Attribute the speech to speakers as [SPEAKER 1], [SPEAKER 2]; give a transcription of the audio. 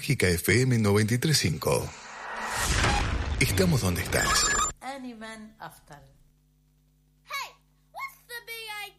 [SPEAKER 1] Mágica FM 93.5. Estamos donde estás.
[SPEAKER 2] Animan Aftal.